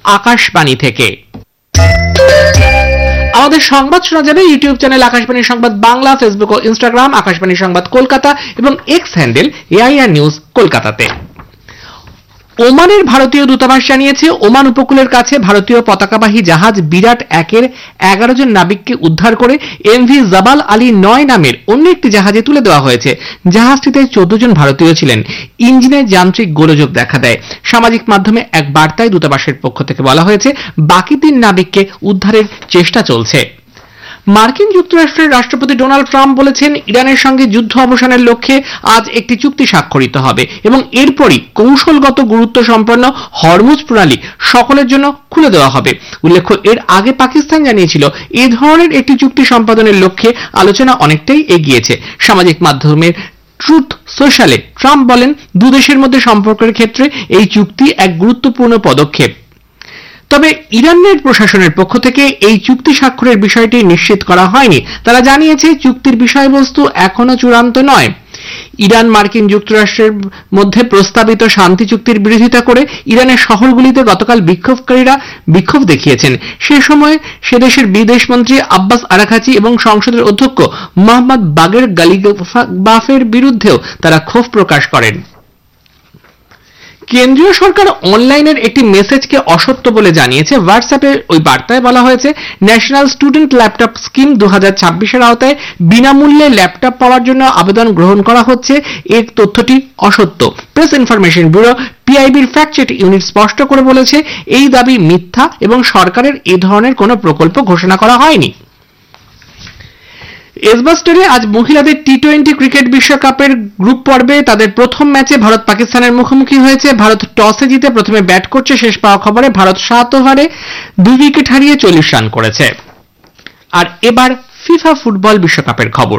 আকাশবাণী থেকে। আমাদের সংবাদ শোনা যাবে ইউটিউব চ্যানেল আকাশবাণী সংবাদ বাংলা, ফেসবুক ও ইনস্টাগ্রাম আকাশবাণী সংবাদ কলকাতা এবং এক্স হ্যান্ডেল এআইআর নিউজ কলকাতাতে। ওমানের ভারতীয় দূতাবাস জানিয়েছে, ওমান উপকূলের কাছে ভারতীয় পতাকাবাহী জাহাজ বিরাট 1-এর 11 জন নাবিককে উদ্ধার করে এমভি জাবাল আলী 9 নামের অন্য একটি জাহাজে তুলে দেওয়া হয়েছে। জাহাজটিতে 14 জন ভারতীয় ছিলেন। ইঞ্জিনে যান্ত্রিক গোলযোগ দেখা দেয়। সামাজিক মাধ্যমে এক বার্তায় দূতাবাসের পক্ষ থেকে বলা হয়েছে, বাকি 3 নাবিককে উদ্ধারের চেষ্টা চলছে। মার্কিন যুক্তরাষ্ট্রের রাষ্ট্রপতি ডোনাল্ড ট্রাম্প বলেছেন, ইরানের সঙ্গে যুদ্ধ অবসানের লক্ষ্যে আজ একটি চুক্তি স্বাক্ষরিত হবে এবং এরপরই কৌশলগত গুরুত্ব সম্পন্ন হরমুজ প্রণালী সকলের জন্য খুলে দেওয়া হবে। উল্লেখ্য, এর আগে পাকিস্তান জানিয়েছিল এ ধরনের একটি চুক্তি সম্পাদনের লক্ষ্যে আলোচনা অনেকটাই এগিয়েছে। সামাজিক মাধ্যমের ট্রুথ সোশ্যালে ট্রাম্প বলেন, দুদেশের মধ্যে সম্পর্কের ক্ষেত্রে এই চুক্তি এক গুরুত্বপূর্ণ পদক্ষেপ। তবে ইরানের প্রশাসনের পক্ষ থেকে এই চুক্তি স্বাক্ষরের বিষয়টি নিশ্চিত করা হয়নি। তারা জানিয়েছে, চুক্তির বিষয়বস্তু এখনো চূড়ান্ত নয়। ইরান মার্কিন যুক্তরাষ্ট্রের মধ্যে প্রস্তাবিত শান্তি চুক্তির বিরোধিতা করে ইরানের শহরগুলিতে গতকাল বিক্ষোভকারীরা বিক্ষোভ দেখিয়েছেন। সে সময় সে দেশের বিদেশমন্ত্রী আব্বাস আরাঘাচি এবং সংসদের অধ্যক্ষ মোহাম্মদ বাগের গালিবাফের বিরুদ্ধেও তারা ক্ষোভ প্রকাশ করেন। কেন্দ্রীয় সরকার অনলাইনের একটি মেসেজকে অসত্য বলে জানিয়েছে। হোয়াটসঅ্যাপে ওই বার্তায় বলা হয়েছে, ন্যাশনাল স্টুডেন্ট ল্যাপটপ স্কিম 2026-এর আওতায় বিনামূল্যে ল্যাপটপ পাওয়ার জন্য আবেদন গ্রহণ করা হচ্ছে। এই তথ্যটি অসত্য। Press information bureau পিআইবির fact check unit স্পষ্ট করে বলেছে, এই দাবি মিথ্যা এবং সরকারের এ ধরনের কোনো প্রকল্প ঘোষণা করা হয়নি। এজবাস্টারে আজ মহিলাদের টি-20 ক্রিকেট বিশ্বকাপের গ্রুপ পর্বে তাদের প্রথম ম্যাচে ভারত পাকিস্তানের মুখোমুখি হয়েছে। ভারত টসে জিতে প্রথমে ব্যাট করছে। শেষ পাওয়া খবরে ভারত 7 ওভারে 2 উইকেট হারিয়ে 40 রান করেছে। আর এবার ফিফা ফুটবল বিশ্বকাপের খবর।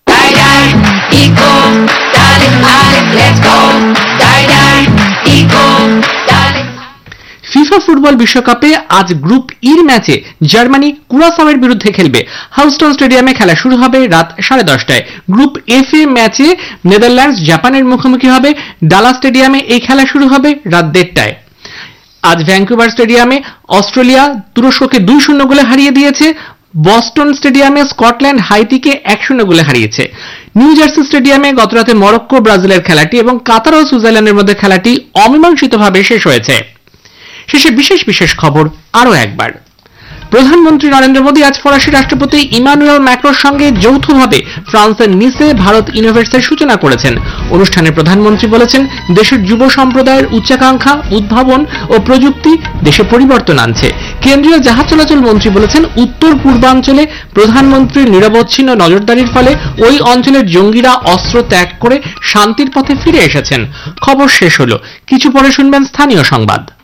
ফিফা ফুটবল বিশ্বকাপে আজ গ্রুপ ইর ম্যাচে জার্মানি কুরাসাওয়ের বিরুদ্ধে খেলবে। হাউস্টন স্টেডিয়ামে খেলা শুরু হবে রাত 10:30টায়। গ্রুপ এফ এ ম্যাচে নেদারল্যান্ডস জাপানের মুখোমুখি হবে। ডালাস স্টেডিয়ামে এই খেলা শুরু হবে রাত 1:30টায়। আজ ভ্যাঙ্কুভার স্টেডিয়ামে অস্ট্রেলিয়া তুরস্ককে 2-0 গোলে হারিয়ে দিয়েছে। বস্টন স্টেডিয়ামে স্কটল্যান্ড হাইতিকে 1-0 গোলে হারিয়েছে। নিউ জার্সি স্টেডিয়ামে গতরাতে মরক্কো ব্রাজিলের খেলাটি এবং কাতার ও সুইজারল্যান্ডের মধ্যে খেলাটি অমীমাংসিতভাবে শেষ হয়েছে। শেষে বিশেষ খবর আরো একবার। প্রধানমন্ত্রী নরেন্দ্র মোদী আজ ফরাসি রাষ্ট্রপতি ইমানুয়েল ম্যাক্রোর সঙ্গে যৌথভাবে ফ্রান্সের নিসে ভারত ইনোভেটসের সূচনা করেছেন। অনুষ্ঠানে প্রধানমন্ত্রী বলেছেন, দেশের যুব সম্প্রদায়ের উচ্চাকাঙ্ক্ষা, উদ্ভাবন ও প্রযুক্তি দেশে পরিবর্তন আনছে। কেন্দ্রীয় জাহাজ চলাচল মন্ত্রী বলেছেন, উত্তর পূর্বাঞ্চলে প্রধানমন্ত্রীর নিরবচ্ছিন্ন নজরদারির ফলে ওই অঞ্চলের জঙ্গিরা অস্ত্র ত্যাগ করে শান্তির পথে ফিরে এসেছেন। খবর শেষ হলো। কিছু পরে শুনবেন স্থানীয় সংবাদ।